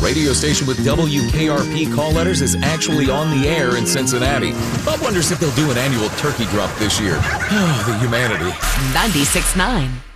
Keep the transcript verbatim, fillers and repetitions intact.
radio station with W K R P call letters is actually on the air in Cincinnati. Bob wonders if they'll do an annual turkey drop this year. Oh, the humanity. ninety-six point nine